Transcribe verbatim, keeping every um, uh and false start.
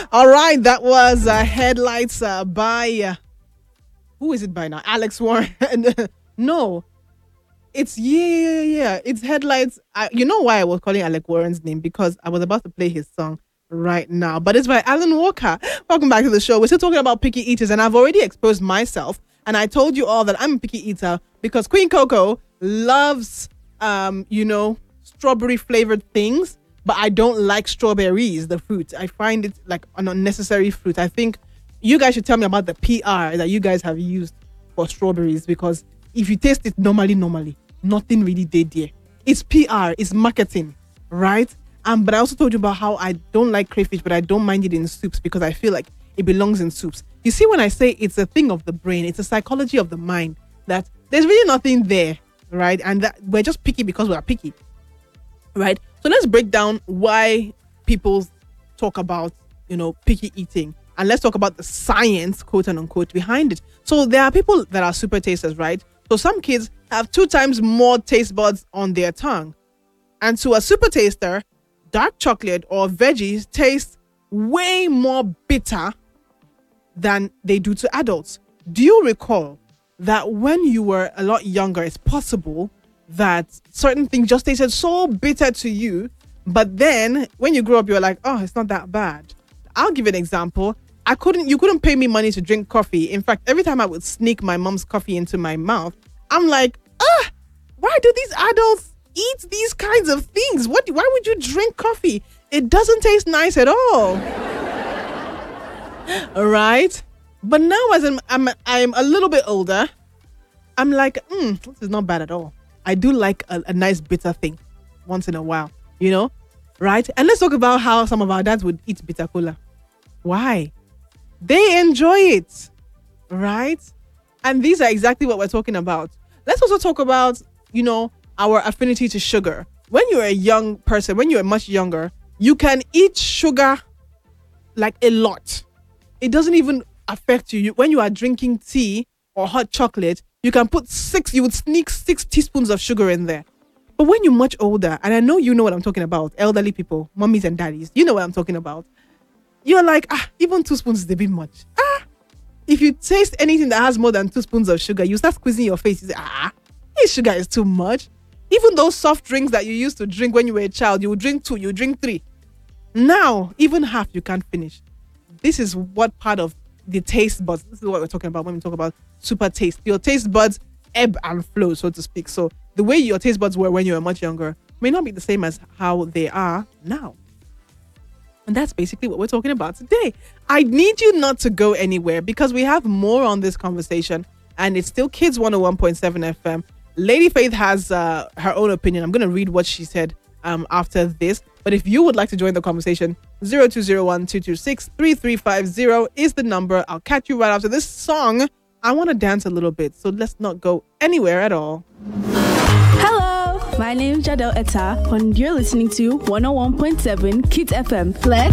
All right, that was uh, Headlights uh, by, uh, who is it by now? Alex Warren. No, it's, yeah, yeah, yeah, yeah. It's Headlights. I, you know why I was calling Alex Warren's name? Because I was about to play his song right now, but it's by Alan Walker. Welcome back to the show. We're still talking about picky eaters, and I've already exposed myself, and I told you all that I'm a picky eater because Queen Coco loves, um, you know, strawberry flavored things, but I don't like strawberries, the fruit. I find it like an unnecessary fruit. I think you guys should tell me about the P R that you guys have used for strawberries, because if you taste it normally, normally, nothing really did there. It's P R, it's marketing, right? Um, but I also told you about how I don't like crayfish, but I don't mind it in soups because I feel like it belongs in soups. You see, when I say it's a thing of the brain, it's a psychology of the mind, that there's really nothing there, right? And that we're just picky because we're picky, right? So let's break down why people talk about, you know, picky eating. And let's talk about the science, quote and unquote, behind it. So there are people that are super tasters, right? So some kids have two times more taste buds on their tongue. And to a super taster, dark chocolate or veggies taste way more bitter than they do to adults. Do you recall that when you were a lot younger, it's possible that certain things just tasted so bitter to you, but then when you grow up, you're like, oh, it's not that bad. I'll give you an example. I couldn't, you couldn't pay me money to drink coffee. In fact, every time I would sneak my mom's coffee into my mouth, I'm like, ah, why do these adults eat these kinds of things? What? Why would you drink coffee? It doesn't taste nice at all. All right. But now as I'm, I'm, I'm a little bit older, I'm like, mm, this is not bad at all. I do like a, a nice bitter thing once in a while, you know, right? And let's talk about how some of our dads would eat bitter cola. Why? They enjoy it, right? And these are exactly what we're talking about. Let's also talk about, you know, our affinity to sugar. When you're a young person, when you're much younger, you can eat sugar like a lot. It doesn't even affect you. you. When you are drinking tea or hot chocolate, you can put six, you would sneak six teaspoons of sugar in there. But when you're much older, and I know you know what I'm talking about, elderly people, mummies and daddies, you know what I'm talking about. You're like, ah, even two spoons is a bit much. Ah, if you taste anything that has more than two spoons of sugar, you start squeezing your face. You say, ah, this sugar is too much. Even those soft drinks that you used to drink when you were a child, you would drink two, you would drink three. Now, even half you can't finish. This is what part of the taste buds, this is what we're talking about when we talk about super taste. Your taste buds ebb and flow, so to speak. So the way your taste buds were when you were much younger may not be the same as how they are now. And that's basically what we're talking about today. I need you not to go anywhere because we have more on this conversation, and it's still Kids one oh one point seven F M. Lady Faith has uh, her own opinion. I'm going to read what she said um, after this. But if you would like to join the conversation, zero two zero one, two two six, three three five zero is the number. I'll catch you right after this song. I want to dance a little bit, so let's not go anywhere at all. Hello, my name is Jadel Etta, and you're listening to one oh one point seven Kids F M. Let's